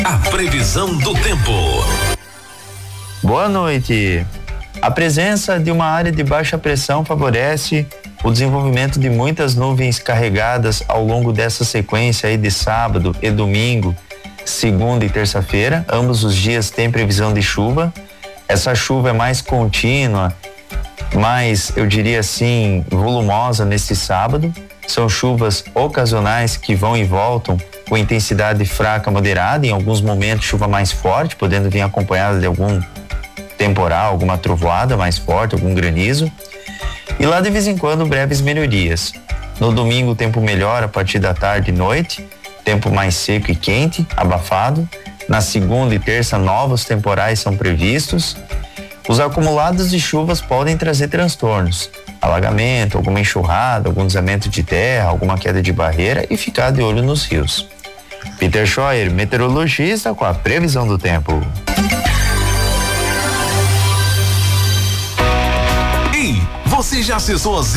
A previsão do tempo. Boa noite. A presença de uma área de baixa pressão favorece o desenvolvimento de muitas nuvens carregadas ao longo dessa sequência aí de sábado e domingo, segunda e terça-feira. Ambos os dias tem previsão de chuva. Essa chuva é mais contínua, mais, eu diria assim, volumosa nesse sábado. São chuvas ocasionais que vão e voltam com intensidade fraca moderada, em alguns momentos chuva mais forte, podendo vir acompanhada de algum temporal, alguma trovoada mais forte, algum granizo. E lá de vez em quando breves melhorias. No domingo o tempo melhora a partir da tarde e noite, tempo mais seco e quente, abafado. Na segunda e terça novos temporais são previstos. Os acumulados de chuvas podem trazer transtornos, alagamento, alguma enxurrada, algum deslizamento de terra, alguma queda de barreira e ficar de olho nos rios. Peter Scheuer, meteorologista, com a previsão do tempo. Ei, você já acessou as